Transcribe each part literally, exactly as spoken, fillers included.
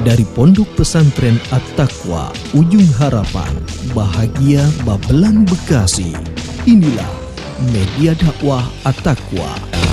Dari Pondok Pesantren At-Taqwa, Ujung Harapan, Bahagia Babelan Bekasi. Inilah Media Dakwah At-Taqwa.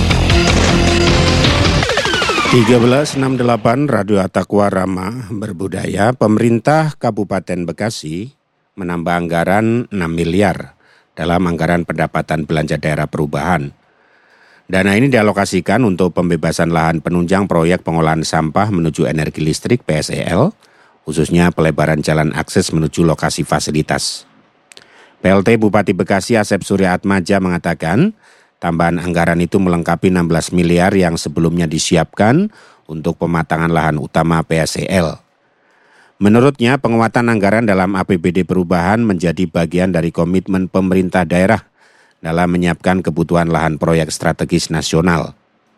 tiga belas enam puluh delapan Radio At-Taqwa Ramah Berbudaya. Pemerintah Kabupaten Bekasi menambah anggaran enam miliar dalam anggaran pendapatan belanja daerah perubahan. Dana ini dialokasikan untuk pembebasan lahan penunjang proyek pengolahan sampah menuju energi listrik P S E L, khususnya pelebaran jalan akses menuju lokasi fasilitas. P L T Bupati Bekasi Asep Surya Atmaja mengatakan, tambahan anggaran itu melengkapi enam belas miliar yang sebelumnya disiapkan untuk pematangan lahan utama P S E L. Menurutnya, penguatan anggaran dalam A P B D perubahan menjadi bagian dari komitmen pemerintah daerah dalam menyiapkan kebutuhan lahan proyek strategis nasional.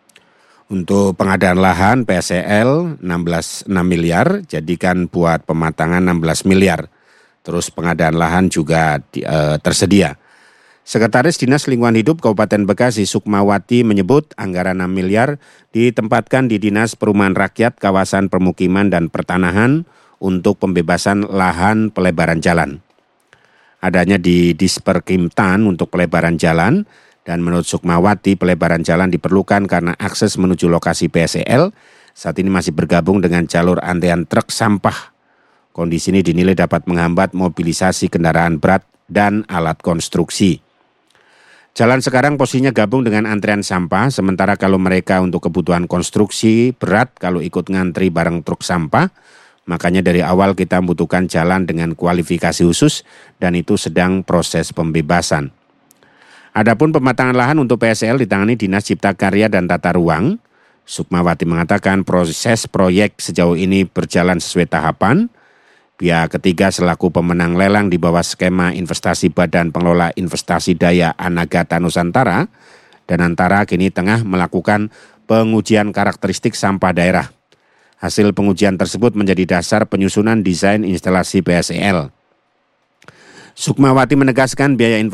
Untuk pengadaan lahan P S E L enam belas enam miliar, jadikan buat pematangan enam belas miliar. Terus pengadaan lahan juga e, tersedia. Sekretaris Dinas Lingkungan Hidup Kabupaten Bekasi Sukmawati menyebut anggaran enam miliar ditempatkan di Dinas Perumahan Rakyat Kawasan Permukiman dan Pertanahan untuk pembebasan lahan pelebaran jalan. Adanya di Disperkimtan untuk pelebaran jalan, dan menurut Sukmawati pelebaran jalan diperlukan karena akses menuju lokasi P S E L saat ini masih bergabung dengan jalur antrean truk sampah. Kondisi ini dinilai dapat menghambat mobilisasi kendaraan berat dan alat konstruksi. Jalan sekarang posisinya gabung dengan antrean sampah, sementara kalau mereka untuk kebutuhan konstruksi berat kalau ikut ngantri bareng truk sampah. Makanya dari awal kita membutuhkan jalan dengan kualifikasi khusus dan itu sedang proses pembebasan. Adapun pematangan lahan untuk P S E L ditangani Dinas Cipta Karya dan Tata Ruang. Sukmawati mengatakan proses proyek sejauh ini berjalan sesuai tahapan. Pihak ketiga selaku pemenang lelang di bawah skema investasi Badan Pengelola Investasi Daya Anagata Nusantara dan Antara kini tengah melakukan pengujian karakteristik sampah daerah. Hasil pengujian tersebut menjadi dasar penyusunan desain instalasi P S E L. Sukmawati menegaskan biaya investasi